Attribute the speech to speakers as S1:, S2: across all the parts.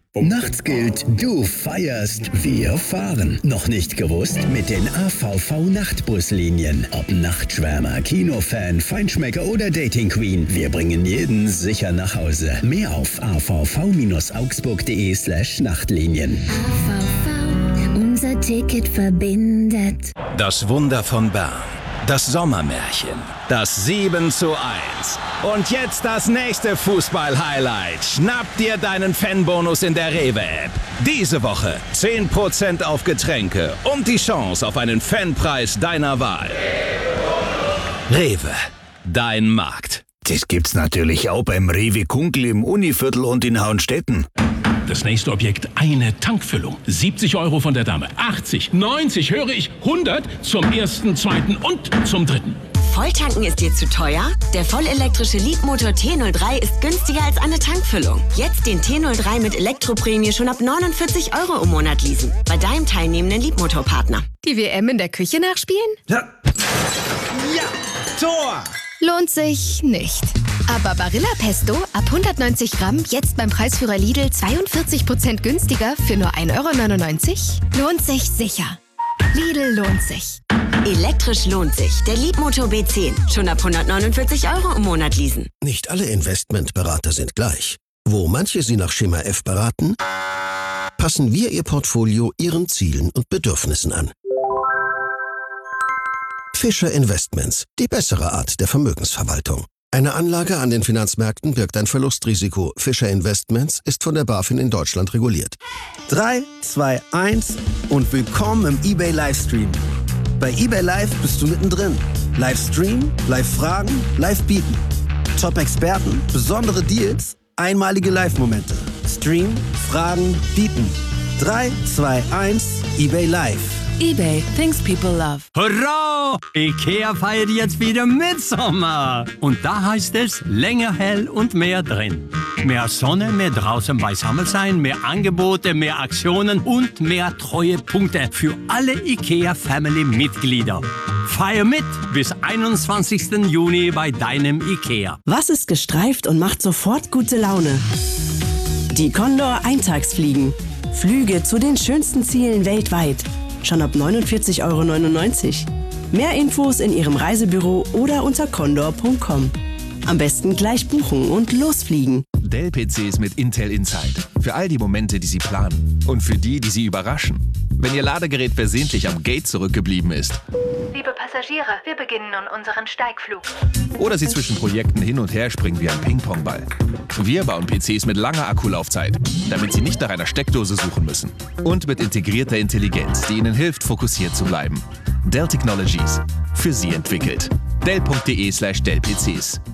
S1: Nachts gilt, du feierst, wir fahren. Noch nicht gewusst? Mit den AVV-Nachtbuslinien. Ob Nachtschwärmer, Kinofan, Feinschmecker oder Dating Queen. Wir bringen jeden sicher nach Hause. Mehr auf avv-augsburg.de/Nachtlinien.
S2: AVV, unser Ticket verbindet.
S3: Das Wunder von Bern. Das Sommermärchen. Das 7:1. Und jetzt das nächste Fußball-Highlight. Schnapp dir deinen Fanbonus in der Rewe-App. Diese Woche 10% auf Getränke und die Chance auf einen Fanpreis deiner Wahl. Rewe, dein Markt.
S4: Das gibt's natürlich auch beim Rewe Kunkel im Univiertel und in Hauenstetten.
S5: Das nächste Objekt, eine Tankfüllung. 70 € von der Dame, 80, 90, höre ich, 100 zum ersten, zweiten und zum dritten.
S6: Volltanken ist dir zu teuer? Der vollelektrische Leapmotor T03 ist günstiger als eine Tankfüllung. Jetzt den T03 mit Elektroprämie schon ab 49 € im Monat leasen. Bei deinem teilnehmenden Leapmotor-Partner.
S7: Die WM in der Küche nachspielen?
S3: Ja, Tor!
S7: Lohnt sich nicht. Aber Barilla Pesto ab 190 Gramm jetzt beim Preisführer Lidl 42% günstiger für nur 1,99 €? Lohnt sich sicher. Lidl lohnt sich.
S6: Elektrisch lohnt sich. Der Leapmotor B10. Schon ab 149 € im Monat leasen.
S8: Nicht alle Investmentberater sind gleich. Wo manche Sie nach Schema F beraten, passen wir Ihr Portfolio Ihren Zielen und Bedürfnissen an. Fischer Investments, die bessere Art der Vermögensverwaltung. Eine Anlage an den Finanzmärkten birgt ein Verlustrisiko. Fischer Investments ist von der BaFin in Deutschland reguliert.
S9: 3, 2, 1 und willkommen im eBay Livestream. Bei eBay Live bist du mittendrin. Livestream, Live-Fragen, Live-Bieten. Top-Experten, besondere Deals, einmalige Live-Momente. Stream, Fragen, Bieten. 3, 2, 1, eBay Live.
S10: eBay, things people love.
S11: Hurra! IKEA feiert jetzt wieder Mitsommer. Und da heißt es, länger hell und mehr drin. Mehr Sonne, mehr draußen beisammen sein, mehr Angebote, mehr Aktionen und mehr Treuepunkte für alle IKEA-Family-Mitglieder. Feier mit bis 21. Juni bei deinem IKEA.
S10: Was ist gestreift und macht sofort gute Laune? Die Condor Eintagsfliegen. Flüge zu den schönsten Zielen weltweit. Schon ab 49,99 €. Mehr Infos in Ihrem Reisebüro oder unter condor.com. Am besten gleich buchen und losfliegen.
S12: Dell-PCs mit Intel Inside. Für all die Momente, die Sie planen. Und für die, die Sie überraschen. Wenn Ihr Ladegerät versehentlich am Gate zurückgeblieben ist.
S13: Liebe Passagiere, wir beginnen nun unseren Steigflug.
S12: Oder Sie zwischen Projekten hin und her springen wie ein Ping-Pong-Ball. Wir bauen PCs mit langer Akkulaufzeit, damit Sie nicht nach einer Steckdose suchen müssen. Und mit integrierter Intelligenz, die Ihnen hilft, fokussiert zu bleiben. Dell Technologies. Für Sie entwickelt. Dell.de/Dell-PCs.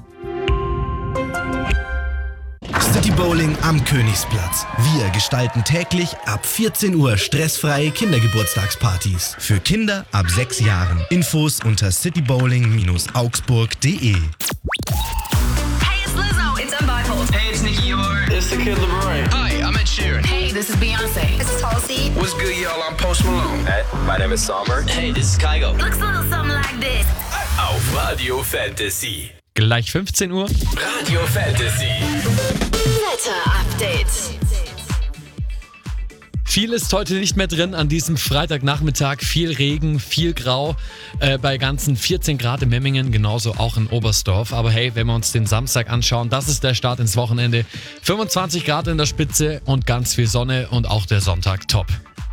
S14: City Bowling am Königsplatz. Wir gestalten täglich ab 14 Uhr stressfreie Kindergeburtstagspartys. Für Kinder ab 6 Jahren. Infos unter citybowling-augsburg.de.
S15: Hey, it's Lizzo. It's Unbipold.
S16: Hey, it's Nicki York. It's the Kid LeBron.
S15: Hi, I'm Ed Sheeran. Hey, this is Beyonce. This is Halsey.
S16: What's good, y'all? I'm Post Malone.
S17: Hey, my name is Sommer.
S16: Hey, this is Kygo.
S15: Looks a little something like this.
S17: Auf Radio Fantasy.
S18: Gleich 15 Uhr.
S17: Radio Fantasy.
S15: Wetter-Update.
S18: Viel ist heute nicht mehr drin an diesem Freitagnachmittag. Viel Regen, viel Grau. Bei ganzen 14 Grad in Memmingen, genauso auch in Oberstdorf. Aber hey, wenn wir uns den Samstag anschauen, das ist der Start ins Wochenende. 25 Grad in der Spitze und ganz viel Sonne und auch der Sonntag top.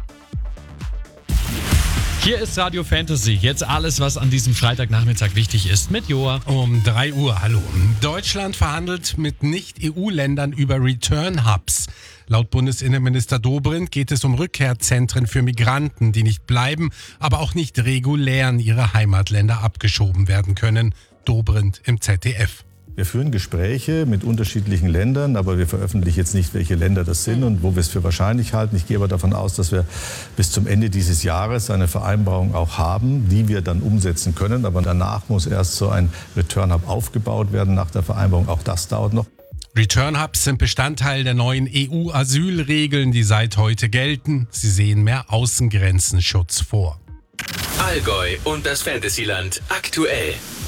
S18: Hier ist Radio Fantasy. Jetzt alles, was an diesem Freitagnachmittag wichtig ist, mit Joa.
S19: Um 3 Uhr, hallo. Deutschland verhandelt mit Nicht-EU-Ländern über Return-Hubs. Laut Bundesinnenminister Dobrindt geht es um Rückkehrzentren für Migranten, die nicht bleiben, aber auch nicht regulär in ihre Heimatländer abgeschoben werden können. Dobrindt im ZDF.
S20: Wir führen Gespräche mit unterschiedlichen Ländern, aber wir veröffentlichen jetzt nicht, welche Länder das sind und wo wir es für wahrscheinlich halten. Ich gehe aber davon aus, dass wir bis zum Ende dieses Jahres eine Vereinbarung auch haben, die wir dann umsetzen können. Aber danach muss erst so ein Return-Hub aufgebaut werden nach der Vereinbarung. Auch das dauert noch.
S19: Return-Hubs sind Bestandteil der neuen EU-Asylregeln, die seit heute gelten. Sie sehen mehr Außengrenzenschutz vor.
S17: Allgäu und das Fantasyland aktuell.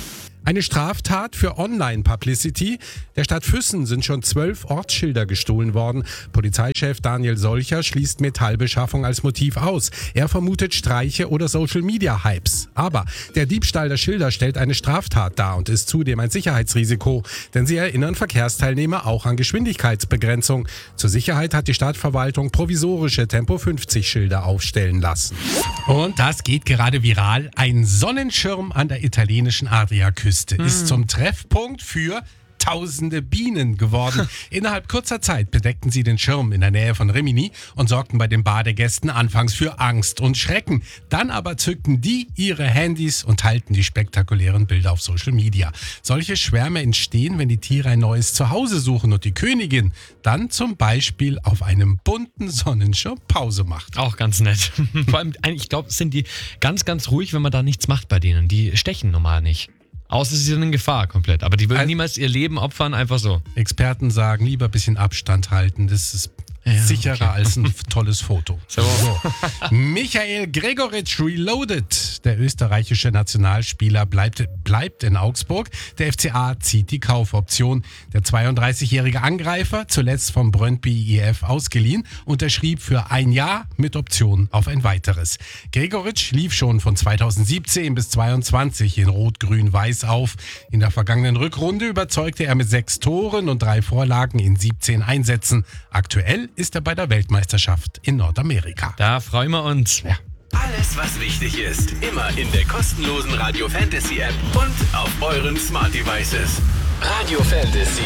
S19: Eine Straftat für Online-Publicity. Der Stadt Füssen sind schon 12 Ortsschilder gestohlen worden. Polizeichef Daniel Solcher schließt Metallbeschaffung als Motiv aus. Er vermutet Streiche oder Social-Media-Hypes. Aber der Diebstahl der Schilder stellt eine Straftat dar und ist zudem ein Sicherheitsrisiko. Denn sie erinnern Verkehrsteilnehmer auch an Geschwindigkeitsbegrenzung. Zur Sicherheit hat die Stadtverwaltung provisorische Tempo-50-Schilder aufstellen lassen. Und das geht gerade viral. Ein Sonnenschirm an der italienischen Adriaküste ist zum Treffpunkt für tausende Bienen geworden. Innerhalb kurzer Zeit bedeckten sie den Schirm in der Nähe von Rimini und sorgten bei den Badegästen anfangs für Angst und Schrecken. Dann aber zückten die ihre Handys und teilten die spektakulären Bilder auf Social Media. Solche Schwärme entstehen, wenn die Tiere ein neues Zuhause suchen und die Königin dann zum Beispiel auf einem bunten Sonnenschirm Pause macht.
S18: Auch ganz nett. Vor allem, ich glaube, sind die ganz, ganz ruhig, wenn man da nichts macht bei denen. Die stechen normal nicht. Außer sie sind in Gefahr komplett. Aber die würden niemals ihr Leben opfern, einfach so.
S19: Experten sagen, lieber ein bisschen Abstand halten. Das ist sicherer als ein tolles Foto. So. Michael Gregoritsch reloaded. Der österreichische Nationalspieler bleibt in Augsburg. Der FCA zieht die Kaufoption. Der 32-jährige Angreifer, zuletzt vom Brøndby IF ausgeliehen, unterschrieb für 1 Jahr mit Option auf ein weiteres. Gregoritsch lief schon von 2017 bis 2022 in Rot-Grün-Weiß auf. In der vergangenen Rückrunde überzeugte er mit 6 Toren und 3 Vorlagen in 17 Einsätzen. Aktuell ist er bei der Weltmeisterschaft in Nordamerika.
S18: Da freuen wir uns. Ja.
S17: Alles, was wichtig ist, immer in der kostenlosen Radio Fantasy App und auf euren Smart Devices. Radio Fantasy.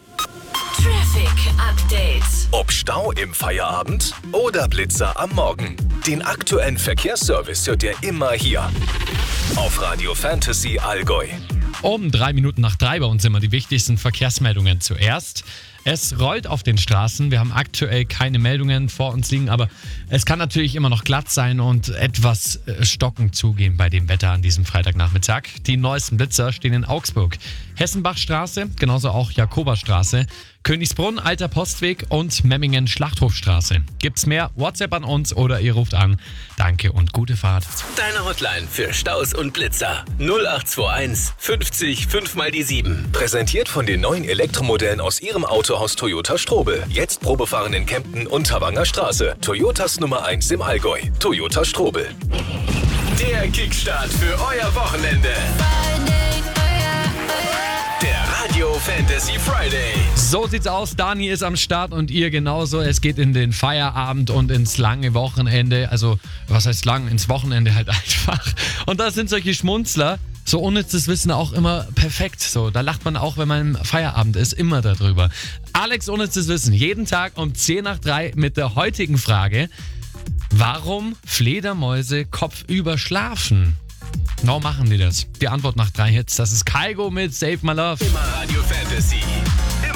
S15: Traffic Update.
S3: Ob Stau im Feierabend oder Blitzer am Morgen. Den aktuellen Verkehrsservice hört ihr immer hier. Auf Radio Fantasy Allgäu.
S18: Um 3 Minuten nach 3 bei uns immer die wichtigsten Verkehrsmeldungen zuerst. Es rollt auf den Straßen. Wir haben aktuell keine Meldungen vor uns liegen, aber es kann natürlich immer noch glatt sein und etwas stockend zugehen bei dem Wetter an diesem Freitagnachmittag. Die neuesten Blitzer stehen in Augsburg. Hessenbachstraße, genauso auch Jakoberstraße, Königsbrunn, Alter Postweg und Memmingen Schlachthofstraße. Gibt's mehr? WhatsApp an uns oder ihr ruft an. Danke und gute Fahrt.
S17: Deine Hotline für Staus und Blitzer. 0821 50 5 mal die 7.
S3: Präsentiert von den neuen Elektromodellen aus ihrem Autohaus Toyota Strobel. Jetzt Probefahren in Kempten und Tawanger Straße. Toyotas Nummer 1 im Allgäu. Toyota Strobel.
S17: Der Kickstart für euer Wochenende. Der Radio Fantasy Friday.
S18: So sieht's aus. Dani ist am Start und ihr genauso. Es geht in den Feierabend und ins lange Wochenende. Also, was heißt lang? Ins Wochenende halt einfach. Und da sind solche Schmunzler. So unnützes Wissen auch immer perfekt. So, da lacht man auch, wenn man im Feierabend ist, immer darüber. Alex unnützes Wissen, jeden Tag um 10 nach 3 mit der heutigen Frage: Warum Fledermäuse kopfüber schlafen? Genau machen die das. Die Antwort nach 3 Hits, das ist Kygo mit Save My Love.
S17: Immer Radio Fantasy.